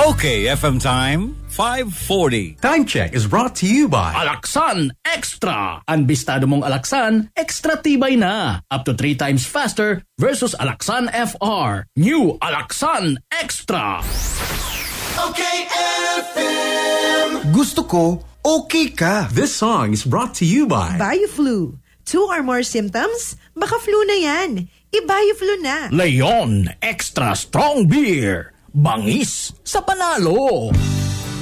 Okay, FM time, 5:40. Time check is brought to you by Alaksan Extra! Ang bistado mong Alaksan, extra tibay na. Up to 3 times faster versus Alaksan FR. New Alaksan Extra! Okay, FM. Gusto ko, okay ka. This song is brought to you by Bioflu. 2 or more symptoms? Baka flu na yan. I-Bioflu na. Leon Extra Strong Beer. Bangis sa panalo.